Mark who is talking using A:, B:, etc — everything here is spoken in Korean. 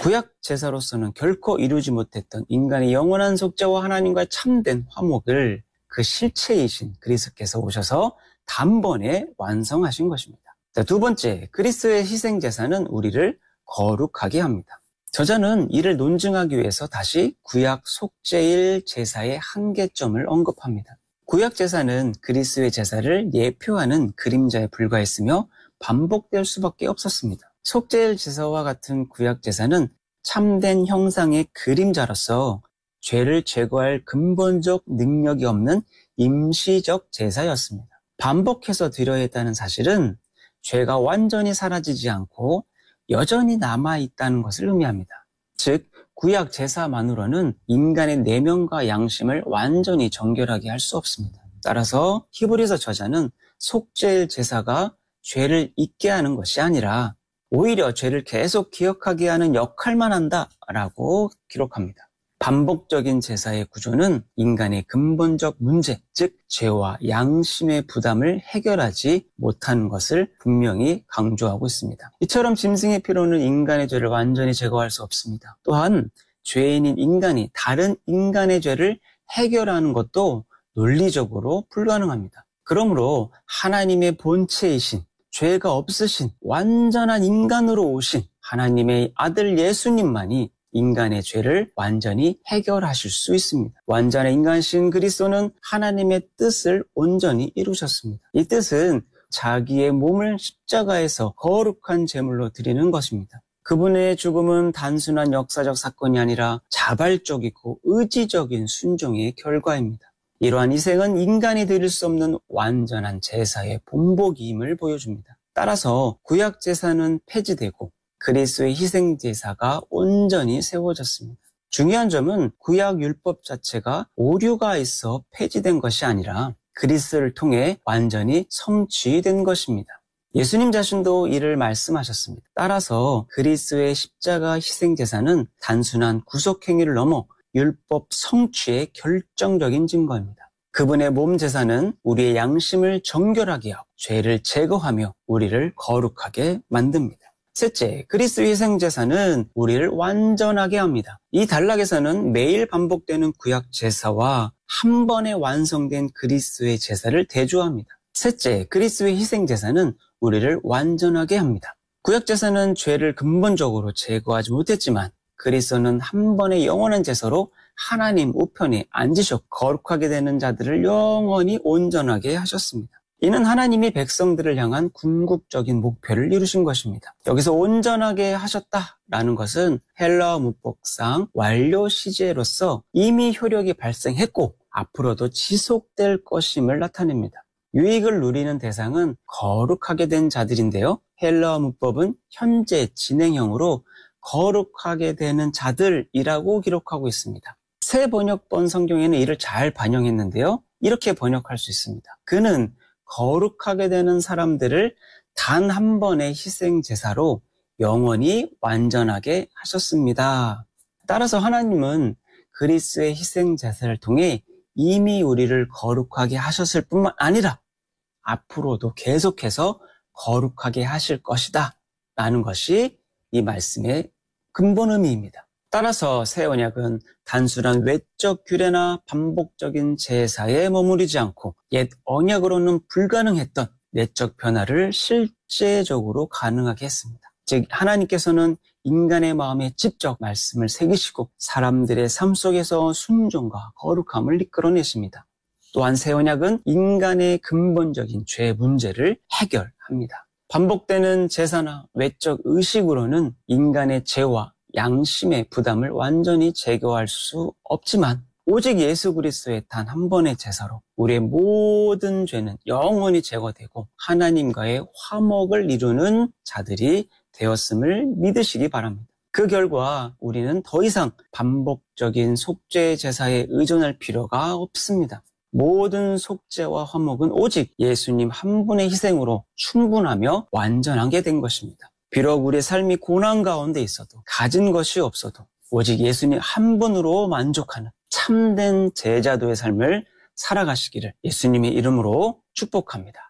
A: 구약 제사로서는 결코 이루지 못했던 인간의 영원한 속죄와 하나님과의 참된 화목을 그 실체이신 그리스도께서 오셔서 단번에 완성하신 것입니다. 자, 두 번째, 그리스도의 희생제사는 우리를 거룩하게 합니다. 저자는 이를 논증하기 위해서 다시 구약 속죄일 제사의 한계점을 언급합니다. 구약 제사는 그리스도의 제사를 예표하는 그림자에 불과했으며 반복될 수밖에 없었습니다. 속죄일 제사와 같은 구약 제사는 참된 형상의 그림자로서 죄를 제거할 근본적 능력이 없는 임시적 제사였습니다. 반복해서 드려야 했다는 사실은 죄가 완전히 사라지지 않고 여전히 남아있다는 것을 의미합니다. 즉, 구약 제사만으로는 인간의 내면과 양심을 완전히 정결하게 할 수 없습니다. 따라서 히브리서 저자는 속죄일 제사가 죄를 잊게 하는 것이 아니라 오히려 죄를 계속 기억하게 하는 역할만 한다라고 기록합니다. 반복적인 제사의 구조는 인간의 근본적 문제, 즉 죄와 양심의 부담을 해결하지 못하는 것을 분명히 강조하고 있습니다. 이처럼 짐승의 피로는 인간의 죄를 완전히 제거할 수 없습니다. 또한 죄인인 인간이 다른 인간의 죄를 해결하는 것도 논리적으로 불가능합니다. 그러므로 하나님의 본체이신, 죄가 없으신 완전한 인간으로 오신 하나님의 아들 예수님만이 인간의 죄를 완전히 해결하실 수 있습니다. 완전한 인간신 그리스도는 하나님의 뜻을 온전히 이루셨습니다. 이 뜻은 자기의 몸을 십자가에서 거룩한 제물로 드리는 것입니다. 그분의 죽음은 단순한 역사적 사건이 아니라 자발적이고 의지적인 순종의 결과입니다. 이러한 희생은 인간이 드릴 수 없는 완전한 제사의 본보기임을 보여줍니다. 따라서 구약 제사는 폐지되고 그리스도의 희생 제사가 온전히 세워졌습니다. 중요한 점은 구약 율법 자체가 오류가 있어 폐지된 것이 아니라 그리스도를 통해 완전히 성취된 것입니다. 예수님 자신도 이를 말씀하셨습니다. 따라서 그리스도의 십자가 희생 제사는 단순한 구속 행위를 넘어 율법 성취의 결정적인 증거입니다. 그분의 몸 제사는 우리의 양심을 정결하게 하고 죄를 제거하며 우리를 거룩하게 만듭니다. 셋째, 그리스도 희생제사는 우리를 완전하게 합니다. 이 단락에서는 매일 반복되는 구약 제사와 한 번에 완성된 그리스도의 제사를 대조합니다. 셋째, 그리스도의 희생제사는 우리를 완전하게 합니다. 구약 제사는 죄를 근본적으로 제거하지 못했지만 그리스도는 한 번의 영원한 제사로 하나님 우편에 앉으셔 거룩하게 되는 자들을 영원히 온전하게 하셨습니다. 이는 하나님이 백성들을 향한 궁극적인 목표를 이루신 것입니다. 여기서 온전하게 하셨다라는 것은 헬라어 문법상 완료 시제로서 이미 효력이 발생했고 앞으로도 지속될 것임을 나타냅니다. 유익을 누리는 대상은 거룩하게 된 자들인데요. 헬라어 문법은 현재 진행형으로 거룩하게 되는 자들이라고 기록하고 있습니다. 새 번역본 성경에는 이를 잘 반영했는데요. 이렇게 번역할 수 있습니다. 그는 거룩하게 되는 사람들을 단 한 번의 희생 제사로 영원히 완전하게 하셨습니다. 따라서 하나님은 그리스도의 희생 제사를 통해 이미 우리를 거룩하게 하셨을 뿐만 아니라 앞으로도 계속해서 거룩하게 하실 것이다 라는 것이 이 말씀의 근본 의미입니다. 따라서 새 언약은 단순한 외적 규례나 반복적인 제사에 머무르지 않고 옛 언약으로는 불가능했던 내적 변화를 실제적으로 가능하게 했습니다. 즉 하나님께서는 인간의 마음에 직접 말씀을 새기시고 사람들의 삶 속에서 순종과 거룩함을 이끌어내십니다. 또한 새 언약은 인간의 근본적인 죄 문제를 해결합니다. 반복되는 제사나 외적 의식으로는 인간의 죄와 양심의 부담을 완전히 제거할 수 없지만 오직 예수 그리스도의 단 한 번의 제사로 우리의 모든 죄는 영원히 제거되고 하나님과의 화목을 이루는 자들이 되었음을 믿으시기 바랍니다. 그 결과 우리는 더 이상 반복적인 속죄 제사에 의존할 필요가 없습니다. 모든 속죄와 화목은 오직 예수님 한 분의 희생으로 충분하며 완전하게 된 것입니다. 비록 우리의 삶이 고난 가운데 있어도 가진 것이 없어도 오직 예수님 한 분으로 만족하는 참된 제자도의 삶을 살아가시기를 예수님의 이름으로 축복합니다.